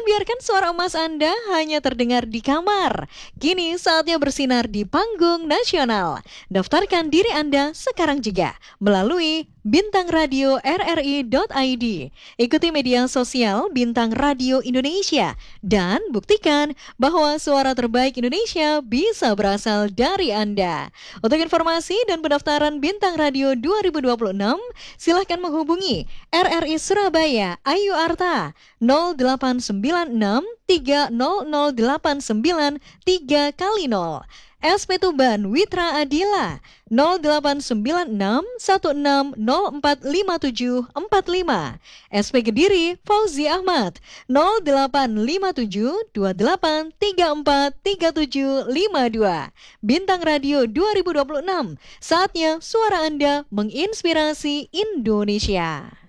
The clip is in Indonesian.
Jangan biarkan suara emas Anda hanya terdengar di kamar. Kini saatnya bersinar di panggung nasional. Daftarkan diri Anda sekarang juga melalui Bintang Radio RRI.id. Ikuti media sosial Bintang Radio Indonesia dan buktikan bahwa suara terbaik Indonesia bisa berasal dari Anda. Untuk informasi dan pendaftaran Bintang Radio 2026, silahkan menghubungi RRI Surabaya Ayu Arta 0896 30089 3 kali 0. SP Tuban Witra Adila 0896 16045745. SP Kediri Fauzi Ahmad 0857 28343752. Bintang Radio 2026. Saatnya suara Anda menginspirasi Indonesia.